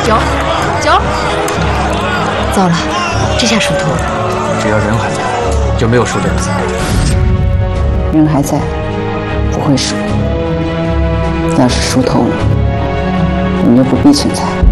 9，糟了，这下输透了。 只要人还在，就没有输这个字。 人还在，不会输。要是输透了，你就不必存在。